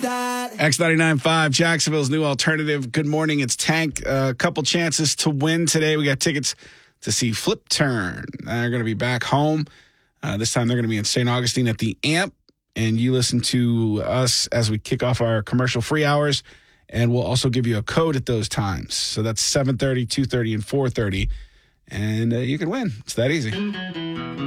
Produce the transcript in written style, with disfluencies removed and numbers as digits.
that. X99.5, Jacksonville's new alternative. Good morning. It's Tank. A couple chances to win today. We got tickets to see Flip Turn. They're going to be back home. This time they're going to be in St. Augustine at the Amp. And you listen to us as we kick off our commercial-free hours. And we'll also give you a code at those times. So that's 7:30, 2:30, and 4:30. And you can win. It's that easy.